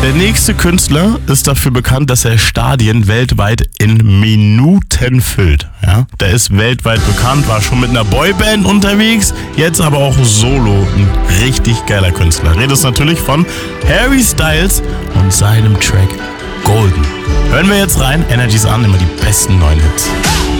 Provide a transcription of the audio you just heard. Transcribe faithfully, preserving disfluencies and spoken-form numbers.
Der nächste Künstler ist dafür bekannt, dass er Stadien weltweit in Minuten füllt. Ja? Der ist weltweit bekannt, war schon mit einer Boyband unterwegs, jetzt aber auch solo. Ein richtig geiler Künstler. Redest natürlich von Harry Styles und seinem Track Golden. Hören wir jetzt rein, Energy's an, immer die besten neuen Hits.